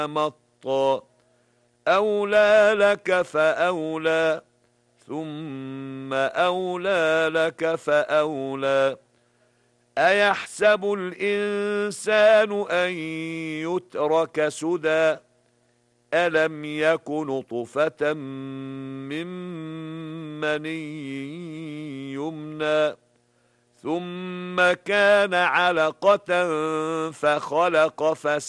مطا أولى لك فأولى ثم أولى لك فأولى أيحسب الإنسان أن يترك سدى ألم يك نطفة من مني يمنى ثم كان علقة فخلق فسوى